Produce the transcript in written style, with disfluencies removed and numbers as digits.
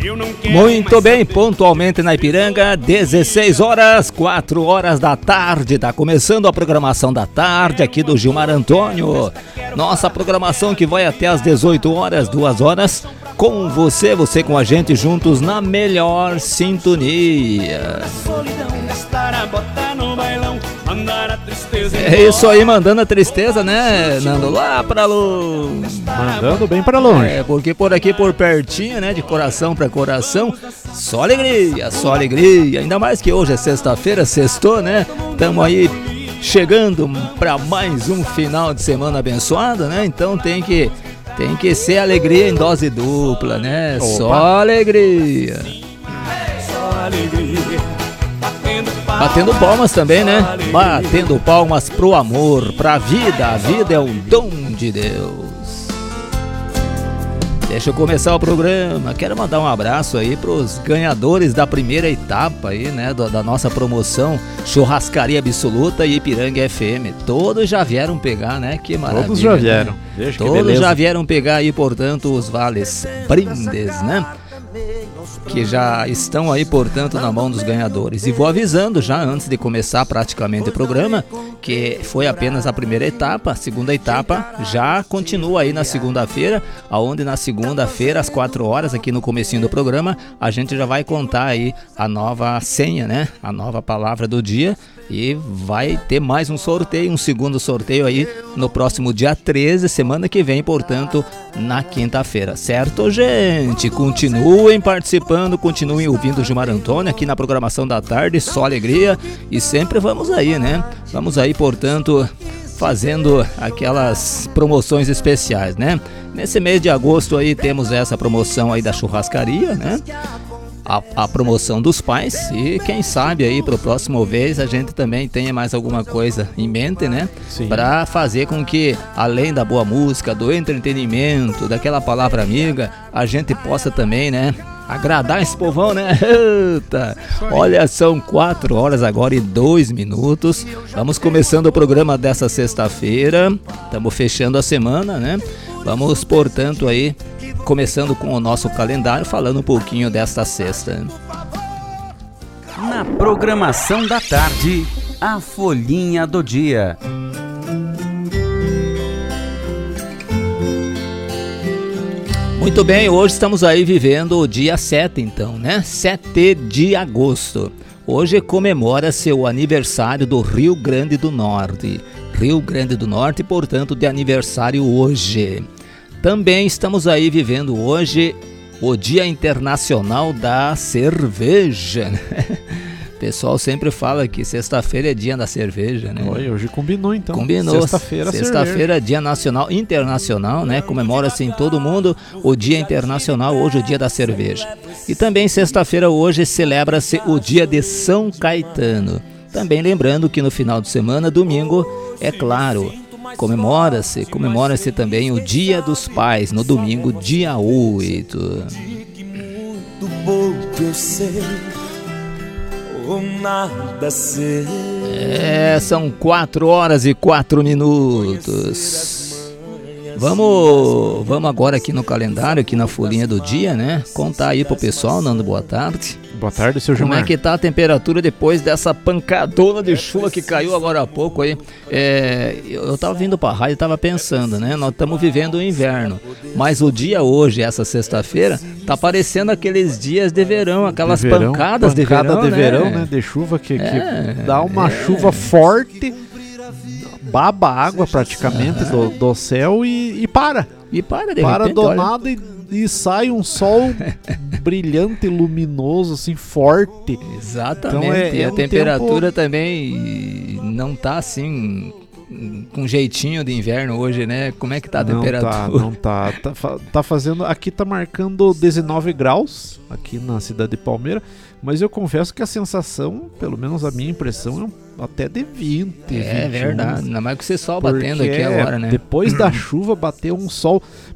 Muito bem, pontualmente na Ipiranga, 16 horas, 4 horas da tarde, tá começando a programação da tarde aqui do Gilmar Antônio. Nossa programação que vai até as 18 horas, 2 horas, com você com a gente juntos na melhor sintonia. É isso aí, mandando a tristeza, né, Nando? Lá pra longe. Mandando bem pra longe. É, porque por aqui, por pertinho, né, de coração pra coração, só alegria, só alegria. Ainda mais que hoje é sexta-feira, sextou, né? Tamo aí chegando pra mais um final de semana abençoado, né? Então tem que ser alegria em dose dupla, né? Opa. Só alegria. Só alegria. Batendo palmas também, né? Batendo palmas pro amor, pra vida. A vida é um dom de Deus. Deixa eu começar o programa. Quero mandar um abraço aí pros ganhadores da primeira etapa aí, né? Da nossa promoção Churrascaria Absoluta e Ipiranga FM. Todos já vieram pegar, né? Que maravilha. Todos já vieram. Né? Todos já vieram pegar aí, portanto, os vales brindes, né? Que já estão aí, portanto, na mão dos ganhadores. E vou avisando já, antes de começar praticamente o programa, que foi apenas a primeira etapa. A segunda etapa já continua aí na segunda-feira, aonde na segunda-feira, às 4 horas, aqui no comecinho do programa, a gente já vai contar aí a nova senha, né? A nova palavra do dia. E vai ter mais um sorteio, um segundo sorteio aí no próximo dia 13, semana que vem, portanto, na quinta-feira. Certo, gente? Continuem participando, continuem ouvindo o Gilmar Antônio aqui na programação da tarde, só alegria. E sempre vamos aí, né? Vamos aí, portanto, fazendo aquelas promoções especiais, né? Nesse mês de agosto aí temos essa promoção aí da churrascaria, né? A promoção dos pais e quem sabe aí pro próximo vez a gente também tenha mais alguma coisa em mente, né? Para fazer com que, além da boa música, do entretenimento, daquela palavra amiga, a gente possa também, né? Agradar esse povão, né? Eita. Olha, são 4 horas agora e 2 minutos. Vamos começando o programa dessa sexta-feira. Estamos fechando a semana, né? Vamos, portanto, aí começando com o nosso calendário, falando um pouquinho desta sexta. Na programação da tarde, a folhinha do dia. Muito bem, hoje estamos aí vivendo o dia 7, então, né? 7 de agosto. Hoje comemora-se o aniversário do Rio Grande do Norte. Rio Grande do Norte, portanto, de aniversário hoje. Também estamos aí vivendo hoje o Dia Internacional da Cerveja, né? O pessoal sempre fala que sexta-feira é dia da cerveja, né? Hoje combinou, então. Combinou. Sexta-feira é dia nacional, internacional, né? Comemora-se em todo mundo o Dia Internacional, hoje o dia da cerveja. E também sexta-feira hoje celebra-se o dia de São Caetano. Também lembrando que no final de semana, domingo, é claro, comemora-se também o Dia dos Pais, no domingo, dia 8. São 4 horas e 4 minutos. Vamos agora aqui no calendário, aqui na folhinha do dia, né? Contar aí pro pessoal, Nando, boa tarde. Boa tarde, seu Gilmar. Como é que tá a temperatura depois dessa pancadona de chuva que caiu agora há pouco aí? Eu tava vindo pra rádio e tava pensando, né? Nós estamos vivendo o inverno, mas o dia hoje, essa sexta-feira, tá parecendo aqueles dias de verão, aquelas pancadas de verão, né? De chuva que dá uma chuva forte, baba água praticamente do céu e para. E para de repente, do nada e sai um sol brilhante, luminoso, assim, forte. Exatamente. Então e a temperatura também não tá assim com jeitinho de inverno hoje, né? Como é que tá a temperatura? Não tá. Tá fazendo... Aqui tá marcando 19 graus, aqui na cidade de Palmeira. Mas eu confesso que a sensação, pelo menos a minha impressão, é até de 20. É 21, verdade, ainda mais que esse sol batendo aqui agora, né? Depois da chuva bateu um sol.